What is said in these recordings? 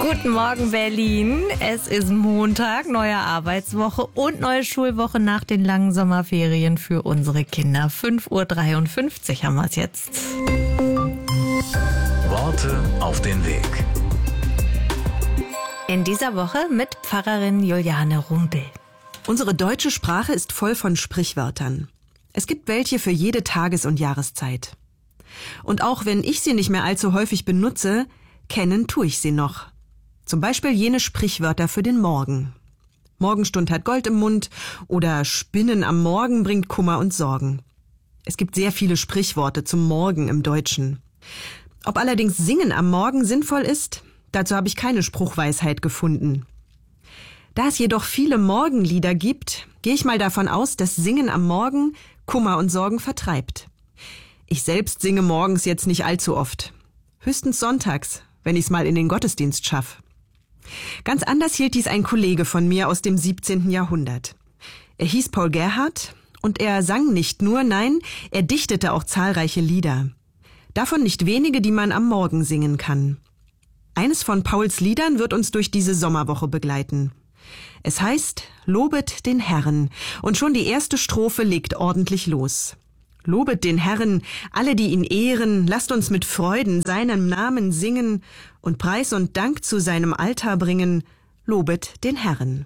Guten Morgen, Berlin. Es ist Montag, neue Arbeitswoche und neue Schulwoche nach den langen Sommerferien für unsere Kinder. 5:53 Uhr haben wir es jetzt. Worte auf den Weg. In dieser Woche mit Pfarrerin Juliane Rumpel. Unsere deutsche Sprache ist voll von Sprichwörtern. Es gibt welche für jede Tages- und Jahreszeit. Und auch wenn ich sie nicht mehr allzu häufig benutze, kennen tue ich sie noch. Zum Beispiel jene Sprichwörter für den Morgen. Morgenstund hat Gold im Mund oder Spinnen am Morgen bringt Kummer und Sorgen. Es gibt sehr viele Sprichworte zum Morgen im Deutschen. Ob allerdings Singen am Morgen sinnvoll ist, dazu habe ich keine Spruchweisheit gefunden. Da es jedoch viele Morgenlieder gibt, gehe ich mal davon aus, dass Singen am Morgen Kummer und Sorgen vertreibt. Ich selbst singe morgens jetzt nicht allzu oft. Höchstens sonntags, wenn ich es mal in den Gottesdienst schaffe. Ganz anders hielt dies ein Kollege von mir aus dem 17. Jahrhundert. Er hieß Paul Gerhardt und er sang nicht nur, nein, er dichtete auch zahlreiche Lieder. Davon nicht wenige, die man am Morgen singen kann. Eines von Pauls Liedern wird uns durch diese Sommerwoche begleiten. Es heißt, Lobet den Herrn, und schon die erste Strophe legt ordentlich los. Lobet den Herrn, alle, die ihn ehren, lasst uns mit Freuden seinem Namen singen und Preis und Dank zu seinem Altar bringen, lobet den Herrn.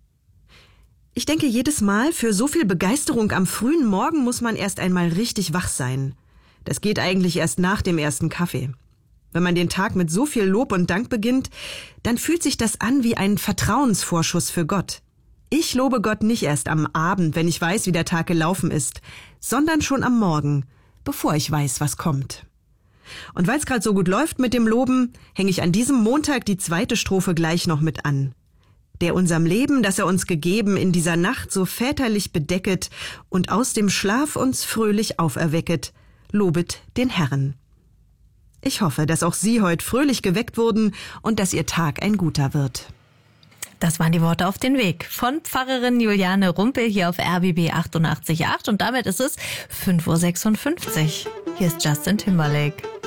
Ich denke jedes Mal, für so viel Begeisterung am frühen Morgen muss man erst einmal richtig wach sein. Das geht eigentlich erst nach dem ersten Kaffee. Wenn man den Tag mit so viel Lob und Dank beginnt, dann fühlt sich das an wie ein Vertrauensvorschuss für Gott. Ich lobe Gott nicht erst am Abend, wenn ich weiß, wie der Tag gelaufen ist, sondern schon am Morgen, bevor ich weiß, was kommt. Und weil es gerade so gut läuft mit dem Loben, hänge ich an diesem Montag die zweite Strophe gleich noch mit an. Der unserem Leben, das er uns gegeben, in dieser Nacht so väterlich bedecket und aus dem Schlaf uns fröhlich auferwecket, lobet den Herrn. Ich hoffe, dass auch Sie heute fröhlich geweckt wurden und dass Ihr Tag ein guter wird. Das waren die Worte auf den Weg von Pfarrerin Juliane Rumpel hier auf RBB 88.8 und damit ist es 5:56 Uhr. Hier ist Justin Timberlake.